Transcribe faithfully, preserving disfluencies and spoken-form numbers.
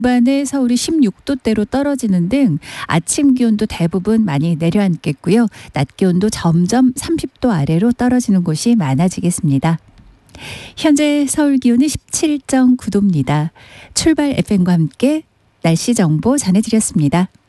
반에 서울이 십육 도대로 떨어지는 등 아침 기온도 대부분 많이 내려앉겠고요. 낮 기온도 점점 삼십 도 아래로 떨어지는 곳이 많아지겠습니다. 현재 서울 기온이 십칠 점 구 도입니다. 출발 에프엠과 함께 날씨 정보 전해드렸습니다.